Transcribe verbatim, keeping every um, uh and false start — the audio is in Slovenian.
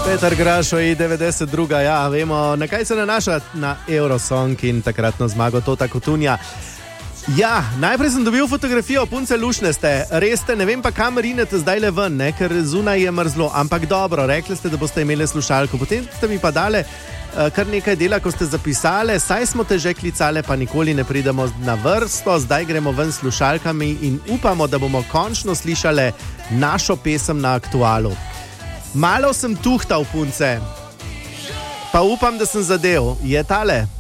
Peter Grašo in devetdeset dva, ja, vemo, na kaj se nanaša na Eurosong in takratno zmago Tota Cotunja. Ja, najprej sem dobil fotografijo, punce lušne ste, res ste, ne vem pa kam rinete zdaj le ven, ne, ker zunaj je mrzlo, ampak dobro, rekli ste, da boste imeli slušalko, potem ste mi pa dale uh, kar nekaj dela, ko ste zapisale, saj smo te že klicale, pa nikoli ne pridemo na vrsto, zdaj gremo ven s slušalkami in upamo, da bomo končno slišale našo pesem na Aktualu. Malo sem tuhtal, punce, pa upam, da sem zadev, je tale.